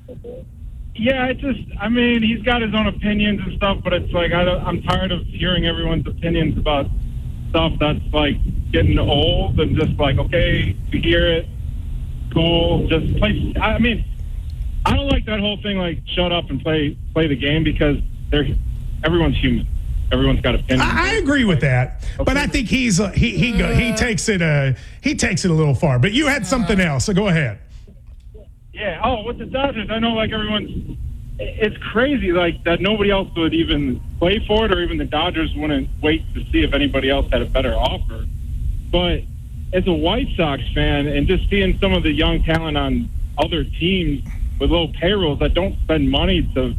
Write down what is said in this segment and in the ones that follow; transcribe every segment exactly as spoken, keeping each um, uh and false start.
Yeah, it just, I mean, he's got his own opinions and stuff, but it's like, I don't, I'm tired of hearing everyone's opinions about stuff that's like getting old and just like, okay, you hear it, cool, just play. I mean, I don't like that whole thing, like, shut up and play play the game, because they're, everyone's human. Everyone's got opinions. I, I agree with that, okay. But I think he's uh, he he go, he takes it uh he takes it a little far. But you had something else, so go ahead. Yeah. Oh, with the Dodgers, I know, like, everyone's, it's crazy, like, that nobody else would even play for it, or even the Dodgers wouldn't wait to see if anybody else had a better offer. But as a White Sox fan, and just seeing some of the young talent on other teams with low payrolls that don't spend money to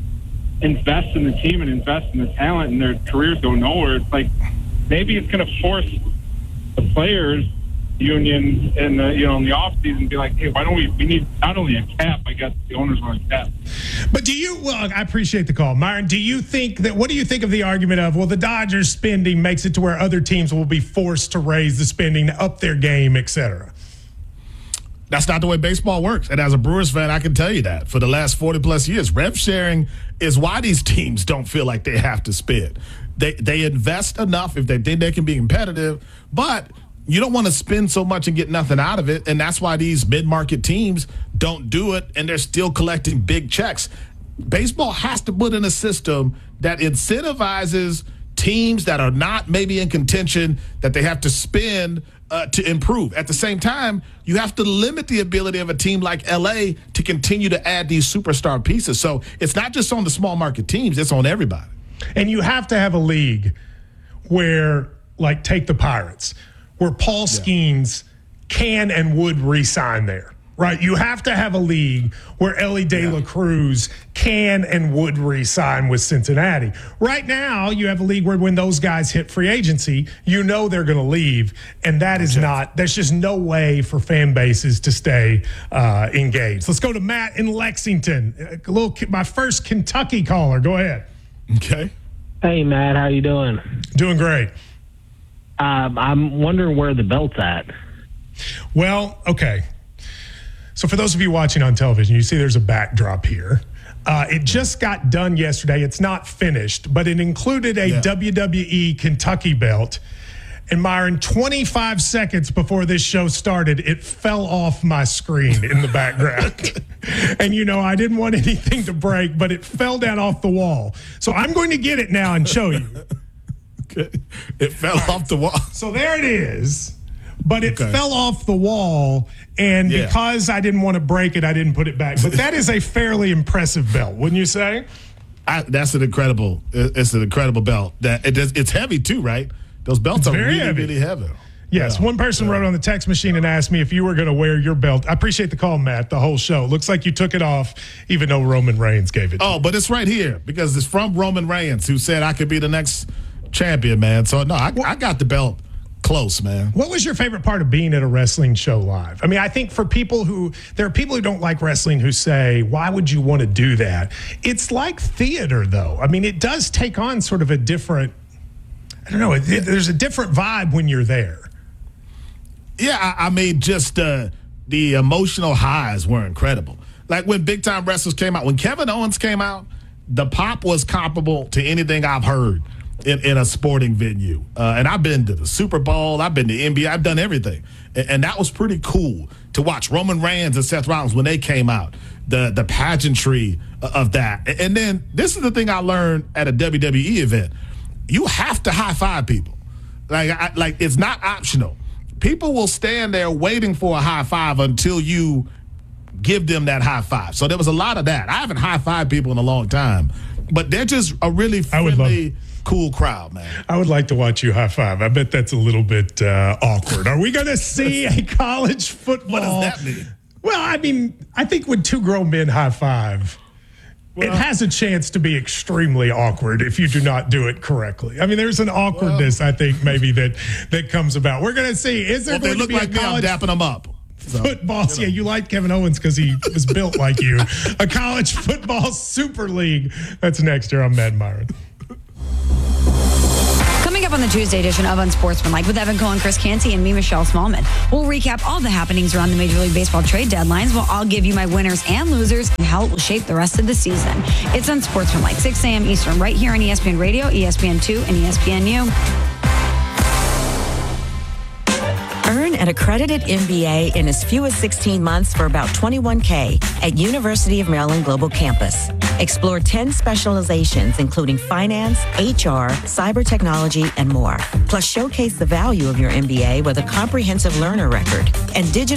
invest in the team and invest in the talent, and their careers go nowhere, it's like, maybe it's going to force the players union in the, you know, in the off season, be like, hey, why don't we we need not only a cap, I guess the owners want a cap. But do you, well, I appreciate the call, Myron. Do you think that, what do you think of the argument of, well, the Dodgers spending makes it to where other teams will be forced to raise the spending, up their game, et cetera? That's not the way baseball works. And as a Brewers fan, I can tell you that for the last forty plus years, rev sharing is why these teams don't feel like they have to spend. They they invest enough if they think they can be competitive, but you don't want to spend so much and get nothing out of it. And that's why these mid-market teams don't do it, and they're still collecting big checks. Baseball has to put in a system that incentivizes teams that are not maybe in contention, that they have to spend uh, to improve. At the same time, you have to limit the ability of a team like L A to continue to add these superstar pieces. So it's not just on the small market teams, it's on everybody. And you have to have a league where, like, take the Pirates, where Paul Skeens yeah. can and would re-sign there, right? You have to have a league where Ellie De La Cruz can and would re-sign with Cincinnati. Right now, you have a league where when those guys hit free agency, you know they're going to leave, and that is not, there's just no way for fan bases to stay uh, engaged. Let's go to Matt in Lexington. A little, my first Kentucky caller. Go ahead. Okay. Hey, Matt, how you doing? Doing great. Um, I'm wondering where the belt's at. Well, okay. So for those of you watching on television, you see there's a backdrop here. Uh, it just got done yesterday. It's not finished, but it included a yeah. W W E Kentucky belt. And Myron, twenty-five seconds before this show started, it fell off my screen in the background. And, you know, I didn't want anything to break, but it fell down off the wall. So I'm going to get it now and show you. Okay. It fell off the wall. So there it is. But it okay. fell off the wall, and yeah. because I didn't want to break it, I didn't put it back. But that is a fairly impressive belt, wouldn't you say? I, that's an incredible. It's an incredible belt. That it is, it's heavy too, right? Those belts it's are very really, heavy. really heavy. Yes, yeah. one person yeah. wrote on the text machine and asked me if you were going to wear your belt. I appreciate the call, Matt, the whole show. Looks like you took it off, even though Roman Reigns gave it to Oh, you. But it's right here because it's from Roman Reigns, who said I could be the next champion, man. So, no, I, I got the belt close, man. What was your favorite part of being at a wrestling show live? I mean, I think for people who, there are people who don't like wrestling who say, why would you want to do that? It's like theater, though. I mean, it does take on sort of a different, I don't know, it, it, there's a different vibe when you're there. Yeah, I, I mean, just uh, the emotional highs were incredible. Like when Big Time Wrestlers came out, when Kevin Owens came out, the pop was comparable to anything I've heard in, in a sporting venue. Uh, and I've been to the Super Bowl, I've been to N B A, I've done everything. And, and that was pretty cool to watch Roman Reigns and Seth Rollins when they came out, the, the pageantry of that. And then this is the thing I learned at a W W E event. You have to high-five people. Like, I, like it's not optional. People will stand there waiting for a high five until you give them that high five. So there was a lot of that. I haven't high fived people in a long time, but they're just a really friendly, cool crowd, man. I would like to watch you high five. I bet that's a little bit uh, awkward. Are we going to see a college football? What does that mean? Well, I mean, I think when two grown men high five, well, it has a chance to be extremely awkward if you do not do it correctly. I mean, there's an awkwardness, well, I think, maybe that that comes about. We're going to see. Is there well, going they look to be like a college me, I'm dapping them up. So, football? You know. Yeah, you like Kevin Owens because he was built like you. A college football super league. That's next year. I'm Matt Myron. Coming up on on the Tuesday edition of Unsportsmanlike with Evan Cohen, Chris Canty, and me, Michelle Smallman. We'll recap all the happenings around the Major League Baseball trade deadlines, while I'll give you my winners and losers and how it will shape the rest of the season. It's Unsportsmanlike, six a.m. Eastern, right here on E S P N Radio, E S P N two, and E S P N U. Earn an accredited M B A in as few as sixteen months for about twenty-one thousand dollars at University of Maryland Global Campus. Explore ten specializations, including finance, H R, cyber technology, and more. Plus, showcase the value of your M B A with a comprehensive learner record and digital